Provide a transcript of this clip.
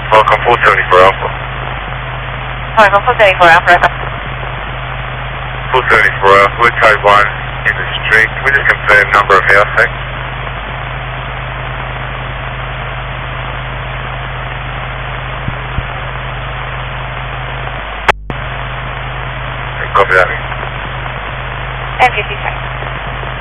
Welcome 474 Alpha. Welcome 474 Alpha. 474 Alpha, we're code 1 in the street. Can we just confirm number of house, thanks? Copy that. And 50 seconds.